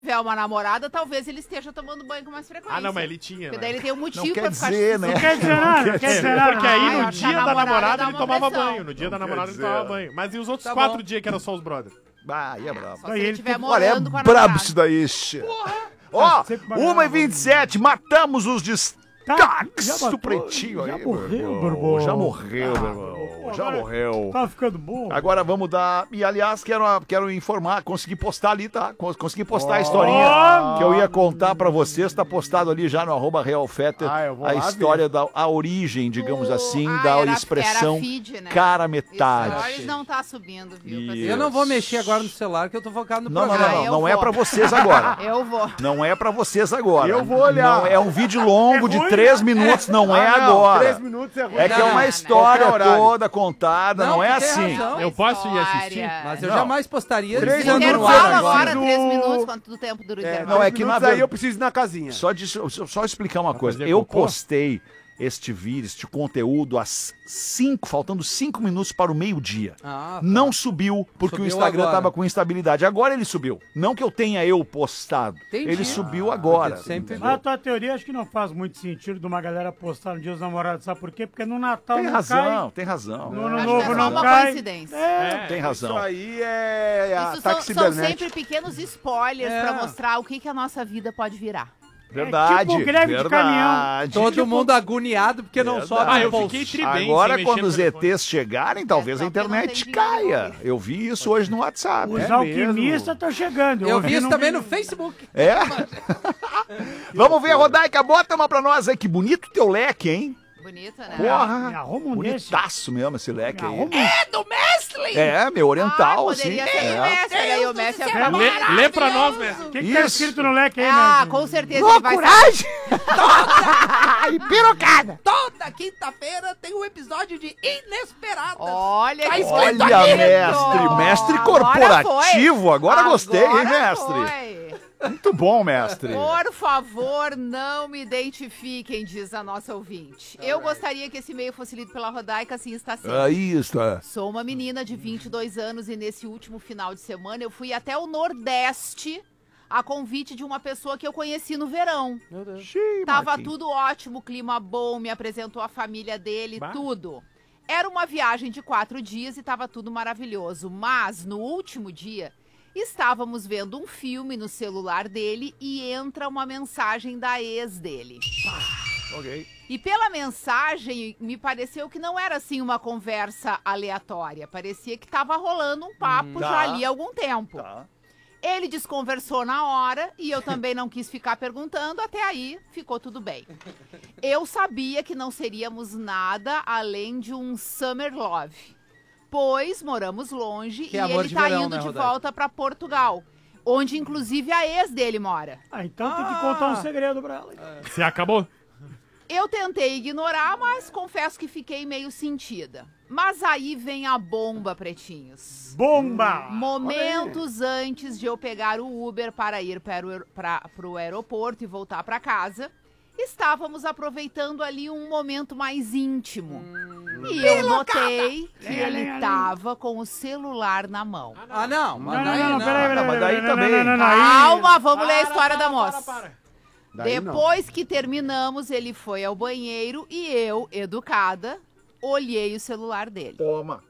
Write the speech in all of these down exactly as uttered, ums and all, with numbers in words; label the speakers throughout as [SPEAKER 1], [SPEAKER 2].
[SPEAKER 1] tiver uma namorada, talvez ele esteja tomando banho com mais frequência.
[SPEAKER 2] Ah, não, mas ele tinha,
[SPEAKER 1] Porque
[SPEAKER 2] né?
[SPEAKER 1] daí ele tem um motivo
[SPEAKER 3] Não
[SPEAKER 1] pra
[SPEAKER 3] quer
[SPEAKER 1] ficar
[SPEAKER 3] dizer, né?
[SPEAKER 4] Não quer dizer nada, não quer dizer nada.
[SPEAKER 2] Porque aí
[SPEAKER 1] Ah, eu
[SPEAKER 2] no
[SPEAKER 1] acho que
[SPEAKER 2] dia
[SPEAKER 1] a
[SPEAKER 2] da
[SPEAKER 1] namorada
[SPEAKER 2] namorada
[SPEAKER 1] dá
[SPEAKER 2] ele
[SPEAKER 1] uma
[SPEAKER 2] tomava
[SPEAKER 1] pressão.
[SPEAKER 2] banho. No dia da
[SPEAKER 3] Não
[SPEAKER 2] namorada
[SPEAKER 3] quer
[SPEAKER 2] ele tomava
[SPEAKER 3] dizer.
[SPEAKER 2] banho. Mas e os outros
[SPEAKER 5] Tá
[SPEAKER 2] quatro
[SPEAKER 5] bom.
[SPEAKER 2] dias que eram só os brothers?
[SPEAKER 3] Ah, aí é brabo.
[SPEAKER 1] Só se
[SPEAKER 4] Aí
[SPEAKER 1] ele
[SPEAKER 4] ele
[SPEAKER 1] estiver
[SPEAKER 4] tem-
[SPEAKER 3] Olha, é
[SPEAKER 1] morando com a
[SPEAKER 3] brabo
[SPEAKER 1] namorada.
[SPEAKER 3] isso daí, che. Ó,
[SPEAKER 4] Sempre uma
[SPEAKER 3] uma e
[SPEAKER 4] garrafa.
[SPEAKER 3] vinte e sete, matamos os
[SPEAKER 4] Tá,
[SPEAKER 3] destaques
[SPEAKER 4] já matou,
[SPEAKER 3] do Pretinho
[SPEAKER 4] já
[SPEAKER 3] aí,
[SPEAKER 4] morreu,
[SPEAKER 3] meu
[SPEAKER 4] meu irmão.
[SPEAKER 3] Já morreu, meu
[SPEAKER 4] Ah,
[SPEAKER 3] irmão.
[SPEAKER 4] pô,
[SPEAKER 3] Já
[SPEAKER 4] agora
[SPEAKER 3] morreu.
[SPEAKER 4] Tá ficando bom.
[SPEAKER 3] Agora vamos dar... E, aliás, quero, quero informar, consegui postar ali, tá? Cons- Consegui postar a
[SPEAKER 4] Oh!
[SPEAKER 3] historinha que eu ia contar pra vocês. Tá postado ali já no arroba realfetter
[SPEAKER 6] Ah, eu vou
[SPEAKER 3] a
[SPEAKER 6] lá
[SPEAKER 3] história da a origem, digamos
[SPEAKER 1] Do-
[SPEAKER 3] assim,
[SPEAKER 1] Ah,
[SPEAKER 3] da
[SPEAKER 1] era-
[SPEAKER 3] expressão
[SPEAKER 1] era feed, né?
[SPEAKER 3] cara metade.
[SPEAKER 1] Stories não tá subindo, viu? pra
[SPEAKER 3] Isso.
[SPEAKER 5] Eu não vou mexer agora no celular, que eu tô focado no
[SPEAKER 3] Não, não,
[SPEAKER 5] programa.
[SPEAKER 3] não,
[SPEAKER 1] Ah,
[SPEAKER 3] não,
[SPEAKER 1] eu
[SPEAKER 3] não é
[SPEAKER 1] vou.
[SPEAKER 3] pra vocês agora.
[SPEAKER 1] Eu vou.
[SPEAKER 3] Não é pra vocês agora.
[SPEAKER 6] Eu vou olhar.
[SPEAKER 3] Não, é um vídeo longo
[SPEAKER 4] É
[SPEAKER 3] de
[SPEAKER 4] ruim,
[SPEAKER 3] três
[SPEAKER 4] né?
[SPEAKER 3] minutos, não é
[SPEAKER 6] Ah, não,
[SPEAKER 3] agora.
[SPEAKER 6] Três minutos é ruim.
[SPEAKER 3] É que é
[SPEAKER 5] Não,
[SPEAKER 3] uma
[SPEAKER 5] não.
[SPEAKER 3] história
[SPEAKER 6] Qualquer horário.
[SPEAKER 3] toda contada, não,
[SPEAKER 5] Não,
[SPEAKER 3] é
[SPEAKER 5] tu tem
[SPEAKER 3] assim.
[SPEAKER 5] razão.
[SPEAKER 2] Eu posso ir assistir?
[SPEAKER 1] História.
[SPEAKER 5] Mas eu
[SPEAKER 3] Não.
[SPEAKER 5] jamais postaria
[SPEAKER 6] Três
[SPEAKER 5] dizendo no
[SPEAKER 6] minutos
[SPEAKER 5] ar
[SPEAKER 6] é
[SPEAKER 1] Intervalo
[SPEAKER 5] agora.
[SPEAKER 1] agora,
[SPEAKER 6] do-
[SPEAKER 1] três minutos, quanto tempo dura o
[SPEAKER 6] É,
[SPEAKER 1] intervalo?
[SPEAKER 3] Não,
[SPEAKER 6] não,
[SPEAKER 3] é
[SPEAKER 6] é
[SPEAKER 3] que
[SPEAKER 6] que
[SPEAKER 3] na
[SPEAKER 6] aí
[SPEAKER 3] verdade-
[SPEAKER 6] eu preciso ir na casinha.
[SPEAKER 3] Só, de, só, só explicar uma coisa.
[SPEAKER 2] fazer
[SPEAKER 3] Eu
[SPEAKER 2] cocô?
[SPEAKER 3] postei este vídeo, este conteúdo às cinco, faltando cinco minutos para o meio-dia.
[SPEAKER 5] Ah, tá.
[SPEAKER 3] Não subiu porque
[SPEAKER 5] Subiu
[SPEAKER 3] o Instagram
[SPEAKER 5] agora.
[SPEAKER 3] estava com instabilidade. Agora ele subiu. Não que eu tenha eu postado.
[SPEAKER 5] Entendi.
[SPEAKER 3] Ele subiu agora.
[SPEAKER 5] porque sempre-
[SPEAKER 3] entendeu?
[SPEAKER 4] Mas a tua teoria acho que não faz muito sentido de uma galera postar no Dia dos Namorados, sabe por quê? Porque no Natal
[SPEAKER 3] Tem
[SPEAKER 4] não
[SPEAKER 3] razão,
[SPEAKER 4] cai,
[SPEAKER 3] tem razão.
[SPEAKER 4] no Ano
[SPEAKER 1] Acho
[SPEAKER 4] Novo
[SPEAKER 1] que é só
[SPEAKER 4] não
[SPEAKER 1] uma
[SPEAKER 4] cai.
[SPEAKER 1] coincidência.
[SPEAKER 4] É,
[SPEAKER 3] Tem razão.
[SPEAKER 6] Isso aí é
[SPEAKER 1] Isso são,
[SPEAKER 6] ataque
[SPEAKER 1] são
[SPEAKER 6] cibernético.
[SPEAKER 1] sempre pequenos spoilers
[SPEAKER 5] É.
[SPEAKER 1] pra mostrar o que, que a nossa vida pode virar.
[SPEAKER 3] Verdade,
[SPEAKER 4] tipo greve de
[SPEAKER 3] verdade.
[SPEAKER 5] Todo mundo agoniado porque não
[SPEAKER 3] Verdade.
[SPEAKER 5] sobe
[SPEAKER 2] Ah,
[SPEAKER 5] o
[SPEAKER 2] eu
[SPEAKER 5] post.
[SPEAKER 2] fiquei tri bem
[SPEAKER 3] Agora,
[SPEAKER 2] sem
[SPEAKER 3] quando
[SPEAKER 2] mexer
[SPEAKER 3] os
[SPEAKER 2] no
[SPEAKER 3] E
[SPEAKER 2] telefone.
[SPEAKER 3] Tês chegarem, talvez
[SPEAKER 1] É,
[SPEAKER 3] a
[SPEAKER 1] só porque não
[SPEAKER 3] internet
[SPEAKER 1] tem
[SPEAKER 3] caia.
[SPEAKER 1] vídeo.
[SPEAKER 3] Eu vi isso hoje no WhatsApp.
[SPEAKER 4] os
[SPEAKER 6] É
[SPEAKER 4] alquimistas estão chegando.
[SPEAKER 5] Eu
[SPEAKER 4] ouvi
[SPEAKER 5] vi isso
[SPEAKER 4] no
[SPEAKER 5] também
[SPEAKER 4] vídeo.
[SPEAKER 5] no Facebook.
[SPEAKER 3] É? Vamos ver, Rodaica, bota uma pra nós aí. Que bonito teu leque, hein?
[SPEAKER 1] Bonita, né?
[SPEAKER 4] Me
[SPEAKER 3] Porra!
[SPEAKER 4] arruma um desse.
[SPEAKER 3] Bonitaço mesmo esse leque
[SPEAKER 4] Me
[SPEAKER 3] aí.
[SPEAKER 4] arruma um-
[SPEAKER 5] do Mestre!
[SPEAKER 3] É, meu oriental,
[SPEAKER 1] ah,
[SPEAKER 3] assim.
[SPEAKER 1] poderia ser
[SPEAKER 3] É.
[SPEAKER 1] o Messi, olha aí o Messi é
[SPEAKER 2] Lê, lê pra nós, mesmo.
[SPEAKER 4] O que, que tá
[SPEAKER 3] Isso.
[SPEAKER 4] escrito no leque aí,
[SPEAKER 1] Ah,
[SPEAKER 4] mesmo?
[SPEAKER 1] com certeza ele vai
[SPEAKER 3] Coragem! E pirocada!
[SPEAKER 5] Toda quinta-feira tem um episódio de Inesperadas.
[SPEAKER 1] Olha
[SPEAKER 5] Tá
[SPEAKER 1] que
[SPEAKER 5] escrito
[SPEAKER 1] bonito.
[SPEAKER 3] Olha, mestre, mestre
[SPEAKER 1] Agora
[SPEAKER 3] corporativo. Agora, gostei, hein,
[SPEAKER 1] Agora
[SPEAKER 3] mestre?
[SPEAKER 1] foi.
[SPEAKER 3] Muito bom, mestre.
[SPEAKER 1] Por favor, não me identifiquem, diz a nossa ouvinte. Eu gostaria que esse e-mail fosse lido pela Rodaica, assim está sendo.
[SPEAKER 3] Aí está.
[SPEAKER 1] Sou uma menina de vinte e dois anos e nesse último final de semana eu fui até o Nordeste a convite de uma pessoa que eu conheci no verão.
[SPEAKER 5] Meu Deus.
[SPEAKER 3] Xiii,
[SPEAKER 1] Tava
[SPEAKER 3] Marquinhos.
[SPEAKER 1] tudo ótimo, clima bom, me apresentou a família dele,
[SPEAKER 2] Bah.
[SPEAKER 1] tudo. Era uma viagem de quatro dias e tava tudo maravilhoso. Mas, no último dia, estávamos vendo um filme no celular dele e entra uma mensagem da ex dele.
[SPEAKER 3] Ok.
[SPEAKER 1] E pela mensagem, me pareceu que não era assim uma conversa aleatória. Parecia que tava rolando um papo
[SPEAKER 3] Tá.
[SPEAKER 1] já ali há algum tempo.
[SPEAKER 3] Tá.
[SPEAKER 1] Ele desconversou na hora e eu também não quis ficar perguntando, até aí ficou tudo bem. Eu sabia que não seríamos nada além de um summer love, pois moramos longe
[SPEAKER 5] Que
[SPEAKER 1] e
[SPEAKER 5] é amor
[SPEAKER 1] ele
[SPEAKER 5] de
[SPEAKER 1] tá
[SPEAKER 5] verão,
[SPEAKER 1] indo
[SPEAKER 5] né,
[SPEAKER 1] de
[SPEAKER 5] Rodaica?
[SPEAKER 1] volta pra Portugal, onde inclusive a ex dele mora.
[SPEAKER 4] Ah, então tem que contar um segredo pra ela.
[SPEAKER 2] Você acabou?
[SPEAKER 1] Eu tentei ignorar, mas confesso que fiquei meio sentida. Mas aí vem a bomba, pretinhos.
[SPEAKER 4] Bomba!
[SPEAKER 1] Momentos antes de eu pegar o Uber para ir para o, para, para o aeroporto e voltar para casa, estávamos aproveitando ali um momento mais íntimo. E eu notei que ele estava com o celular na mão.
[SPEAKER 5] Ah, não. Mas
[SPEAKER 4] Não, não,
[SPEAKER 5] daí
[SPEAKER 4] não, não, peraí, peraí,
[SPEAKER 3] Não, mas daí
[SPEAKER 4] peraí, não,
[SPEAKER 3] também.
[SPEAKER 4] não, não, não, aí-
[SPEAKER 1] Calma, vamos ler a história da moça.
[SPEAKER 2] Para, para.
[SPEAKER 6] Daí não.
[SPEAKER 1] Depois que terminamos, ele foi ao banheiro e eu, educada, olhei o celular dele.
[SPEAKER 3] Toma.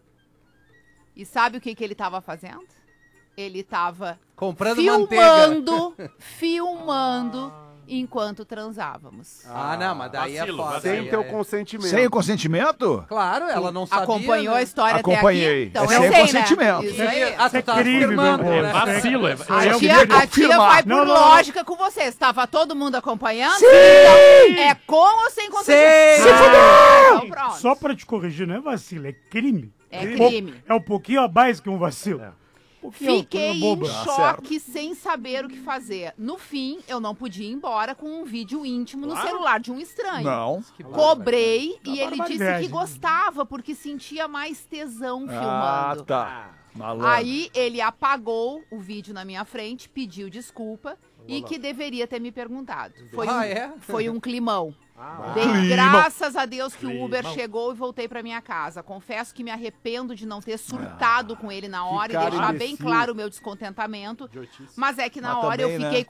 [SPEAKER 1] E sabe o que, que ele estava fazendo? Ele estava
[SPEAKER 5] Comprando manteiga.
[SPEAKER 1] filmando, filmando enquanto transávamos.
[SPEAKER 5] Ah, não, mas daí
[SPEAKER 2] Vacilo,
[SPEAKER 5] é foda.
[SPEAKER 2] vacilo.
[SPEAKER 6] Sem
[SPEAKER 5] aí
[SPEAKER 6] teu
[SPEAKER 5] é-
[SPEAKER 6] consentimento.
[SPEAKER 3] Sem o consentimento?
[SPEAKER 5] Claro, ela não sabia.
[SPEAKER 1] Acompanhou
[SPEAKER 5] né?
[SPEAKER 1] a história
[SPEAKER 3] Acompanhei.
[SPEAKER 1] até aqui? Então
[SPEAKER 3] É
[SPEAKER 1] eu
[SPEAKER 3] sem
[SPEAKER 1] sei,
[SPEAKER 3] consentimento.
[SPEAKER 1] né? Isso aí.
[SPEAKER 5] Ah,
[SPEAKER 4] Isso é
[SPEAKER 5] tu tá
[SPEAKER 4] crime,
[SPEAKER 5] afirmando,
[SPEAKER 4] meu
[SPEAKER 2] É
[SPEAKER 5] né?
[SPEAKER 2] vacilo, é
[SPEAKER 1] A
[SPEAKER 2] vacilo.
[SPEAKER 3] eu
[SPEAKER 1] tia,
[SPEAKER 3] queria
[SPEAKER 1] a tia
[SPEAKER 3] confirmar.
[SPEAKER 1] vai por
[SPEAKER 4] Não, não, não.
[SPEAKER 1] lógica com você. Estava todo mundo acompanhando? Sim! Então, é com ou sem consentimento?
[SPEAKER 5] Sim!
[SPEAKER 1] Ah, então pronto.
[SPEAKER 4] Só pra te corrigir, não é vacilo, é crime.
[SPEAKER 1] É
[SPEAKER 4] Um pouco-
[SPEAKER 1] crime.
[SPEAKER 4] É um pouquinho a mais que um vacilo. Um pouquinho,
[SPEAKER 1] Fiquei
[SPEAKER 4] coisa
[SPEAKER 1] em
[SPEAKER 4] boba.
[SPEAKER 1] choque, sem saber o que fazer. No fim, eu não podia ir embora com um vídeo íntimo no celular de um estranho.
[SPEAKER 3] Não.
[SPEAKER 1] Cobrei e ele disse
[SPEAKER 4] barbaridade.
[SPEAKER 1] que gostava porque sentia mais tesão
[SPEAKER 3] Ah,
[SPEAKER 1] filmando.
[SPEAKER 3] tá. Malandro.
[SPEAKER 1] Aí ele apagou o vídeo na minha frente, pediu desculpa e que deveria ter me perguntado. Foi,
[SPEAKER 7] Ah,
[SPEAKER 1] um,
[SPEAKER 7] é?
[SPEAKER 1] foi um climão.
[SPEAKER 6] Ah,
[SPEAKER 1] Dei
[SPEAKER 3] Climão.
[SPEAKER 1] graças a Deus que o Uber
[SPEAKER 2] Climão.
[SPEAKER 1] chegou e voltei pra minha casa. Confesso que me arrependo de não ter surtado com ele na hora e
[SPEAKER 6] cara
[SPEAKER 1] deixar bem
[SPEAKER 6] imbecil.
[SPEAKER 1] claro o meu descontentamento.
[SPEAKER 6] idiotice.
[SPEAKER 1] Mas é que na
[SPEAKER 3] Mas
[SPEAKER 1] hora eu
[SPEAKER 3] também,
[SPEAKER 1] fiquei
[SPEAKER 3] né?